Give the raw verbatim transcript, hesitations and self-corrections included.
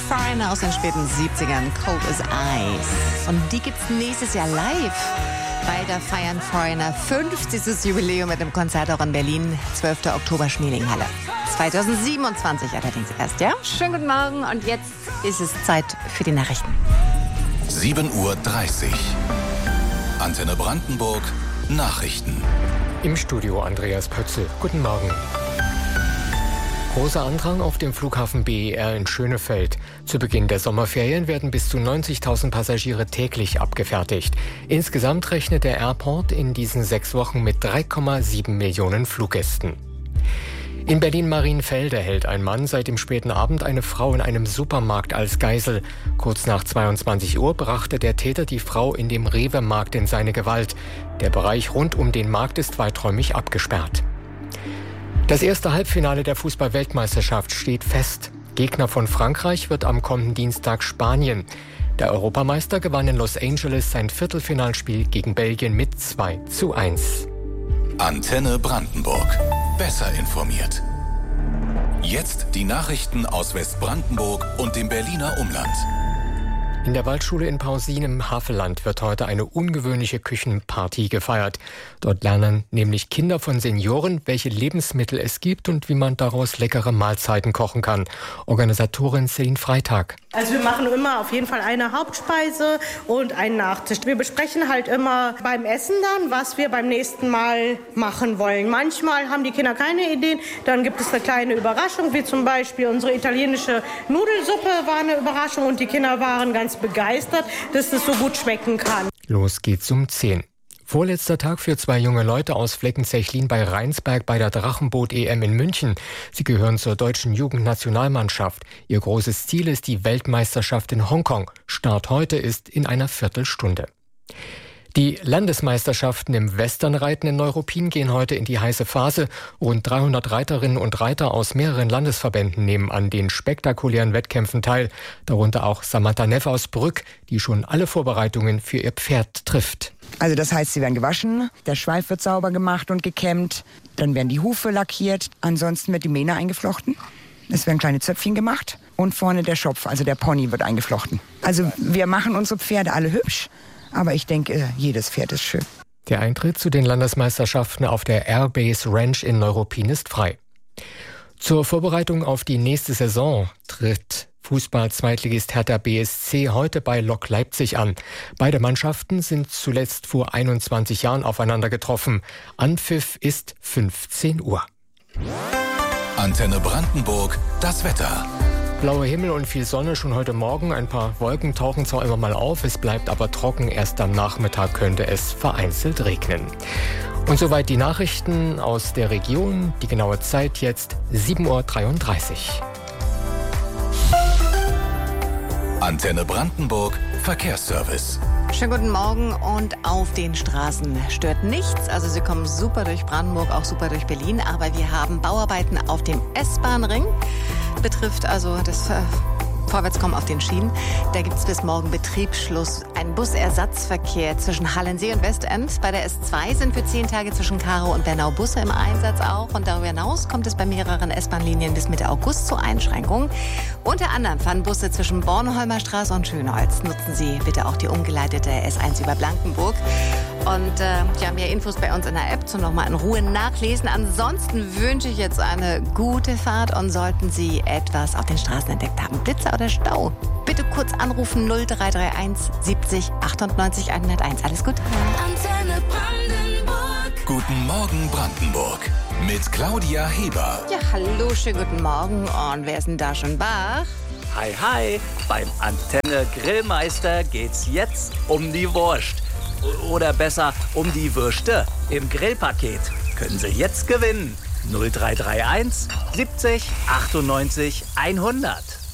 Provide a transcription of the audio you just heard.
Foreigner aus den späten siebzigern, Cold as Ice. Und die gibt's nächstes Jahr live. Beide feiern Foreigner fünfzigstes Jubiläum mit dem Konzert auch in Berlin, zwölfter Oktober, Schmelinghalle. zweitausendsiebenundzwanzig allerdings erst, ja? Schönen guten Morgen und jetzt ist es Zeit für die Nachrichten. sieben Uhr dreißig. Antenne Brandenburg, Nachrichten. Im Studio Andreas Pötzl. Guten Morgen. Großer Andrang auf dem Flughafen B E R in Schönefeld. Zu Beginn der Sommerferien werden bis zu neunzigtausend Passagiere täglich abgefertigt. Insgesamt rechnet der Airport in diesen sechs Wochen mit drei Komma sieben Millionen Fluggästen. In Berlin-Marienfelde hält ein Mann seit dem späten Abend eine Frau in einem Supermarkt als Geisel. Kurz nach zweiundzwanzig Uhr brachte der Täter die Frau in dem Rewe-Markt in seine Gewalt. Der Bereich rund um den Markt ist weiträumig abgesperrt. Das erste Halbfinale der Fußball-Weltmeisterschaft steht fest. Gegner von Frankreich wird am kommenden Dienstag Spanien. Der Europameister gewann in Los Angeles sein Viertelfinalspiel gegen Belgien mit zwei zu eins. Antenne Brandenburg. Besser informiert. Jetzt die Nachrichten aus Westbrandenburg und dem Berliner Umland. In der Waldschule in Pausin im Havelland wird heute eine ungewöhnliche Küchenparty gefeiert. Dort lernen nämlich Kinder von Senioren, welche Lebensmittel es gibt und wie man daraus leckere Mahlzeiten kochen kann. Organisatorin Celine Freitag. Also wir machen immer auf jeden Fall eine Hauptspeise und einen Nachtisch. Wir besprechen halt immer beim Essen dann, was wir beim nächsten Mal machen wollen. Manchmal haben die Kinder keine Ideen, dann gibt es eine kleine Überraschung, wie zum Beispiel unsere italienische Nudelsuppe war eine Überraschung und die Kinder waren ganz begeistert, dass es so gut schmecken kann. Los geht's um zehn. Vorletzter Tag für zwei junge Leute aus Fleckenzechlin bei Rheinsberg bei der Drachenboot-E M in München. Sie gehören zur deutschen Jugendnationalmannschaft. Ihr großes Ziel ist die Weltmeisterschaft in Hongkong. Start heute ist in einer Viertelstunde. Die Landesmeisterschaften im Westernreiten in Neuruppin gehen heute in die heiße Phase. Rund dreihundert Reiterinnen und Reiter aus mehreren Landesverbänden nehmen an den spektakulären Wettkämpfen teil. Darunter auch Samantha Neff aus Brück, die schon alle Vorbereitungen für ihr Pferd trifft. Also das heißt, sie werden gewaschen, der Schweif wird sauber gemacht und gekämmt, dann werden die Hufe lackiert, ansonsten wird die Mähne eingeflochten. Es werden kleine Zöpfchen gemacht und vorne der Schopf, also der Pony, wird eingeflochten. Also wir machen unsere Pferde alle hübsch. Aber ich denke, jedes Pferd ist schön. Der Eintritt zu den Landesmeisterschaften auf der Airbase Ranch in Neuruppin ist frei. Zur Vorbereitung auf die nächste Saison tritt Fußball-Zweitligist Hertha B S C heute bei Lok Leipzig an. Beide Mannschaften sind zuletzt vor einundzwanzig Jahren aufeinander getroffen. Anpfiff ist fünfzehn Uhr. Antenne Brandenburg, das Wetter. Blauer Himmel und viel Sonne schon heute Morgen. Ein paar Wolken tauchen zwar immer mal auf, es bleibt aber trocken. Erst am Nachmittag könnte es vereinzelt regnen. Und soweit die Nachrichten aus der Region. Die genaue Zeit jetzt sieben Uhr dreiunddreißig. Antenne Brandenburg, Verkehrsservice. Schönen guten Morgen und auf den Straßen stört nichts. Also Sie kommen super durch Brandenburg, auch super durch Berlin. Aber wir haben Bauarbeiten auf dem S-Bahn-Ring. Betrifft also das äh, Vorwärtskommen auf den Schienen. Da gibt es bis morgen Betriebsschluss. Ein Busersatzverkehr zwischen Hallensee und Westend. Bei der S zwei sind für zehn Tage zwischen Karow und Bernau Busse im Einsatz auch. Und darüber hinaus kommt es bei mehreren S-Bahn-Linien bis Mitte August zu Einschränkungen. Unter anderem fahren Busse zwischen Bornholmer Straße und Schönholz. Nutzen Sie bitte auch die umgeleitete S eins über Blankenburg. Und äh, ja, mehr Infos bei uns in der App zum nochmal in Ruhe nachlesen. Ansonsten wünsche ich jetzt eine gute Fahrt und sollten Sie etwas auf den Straßen entdeckt haben, Blitzer oder Stau, bitte kurz anrufen null drei drei eins siebzig achtundneunzig hunderteins. Alles Gute. Antenne Brandenburg. Guten Morgen Brandenburg mit Claudia Heber. Ja, hallo, schönen guten Morgen. Und wer ist denn da schon wach? Hi, hi. Beim Antenne Grillmeister geht's jetzt um die Wurst. Oder besser, um die Würste im Grillpaket. Können Sie jetzt gewinnen. null drei drei eins siebzig achtundneunzig hundert.